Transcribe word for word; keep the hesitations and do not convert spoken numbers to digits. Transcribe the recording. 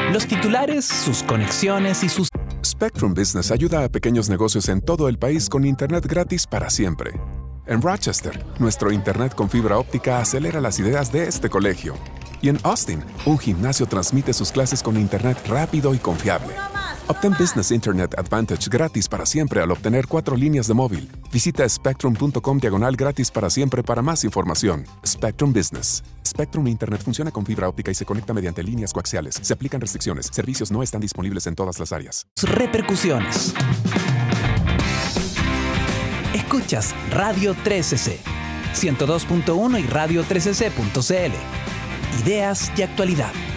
Los titulares, sus conexiones y sus... Spectrum Business ayuda a pequeños negocios en todo el país con internet gratis para siempre. En Rochester, nuestro internet con fibra óptica acelera las ideas de este colegio. Y en Austin, un gimnasio transmite sus clases con internet rápido y confiable. Obtén Business Internet Advantage gratis para siempre al obtener cuatro líneas de móvil. Visita spectrum.com diagonal gratis para siempre para más información. Spectrum Business. Spectrum Internet funciona con fibra óptica y se conecta mediante líneas coaxiales. Se aplican restricciones. Servicios no están disponibles en todas las áreas. Repercusiones. Escuchas Radio trece C, ciento dos punto uno y radio trece c punto c l. Ideas y actualidad.